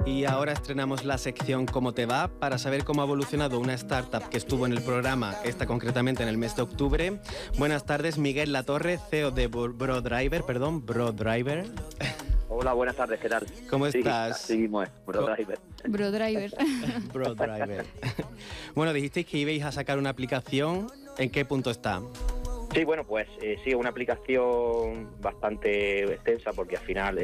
Y ahora estrenamos la sección ¿Cómo te va? Para saber cómo ha evolucionado una startup que estuvo en el programa, esta concretamente en el mes de octubre. Buenas tardes, Miguel Latorre, CEO de BroDriver. Hola, buenas tardes, ¿qué tal? ¿Cómo estás? Sí, seguimos, BroDriver. BroDriver. Bueno, dijisteis que ibais a sacar una aplicación. ¿En qué punto está? Sí, bueno, pues sí, una aplicación bastante extensa porque al final